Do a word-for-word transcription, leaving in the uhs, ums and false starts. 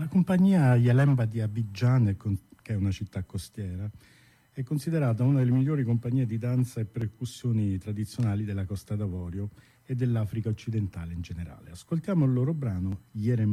La compagnia Yelemba di Abidjan, che è una città costiera, è considerata una delle migliori compagnie di danza e percussioni tradizionali della Costa d'Avorio e dell'Africa occidentale in generale. Ascoltiamo il loro brano Yerem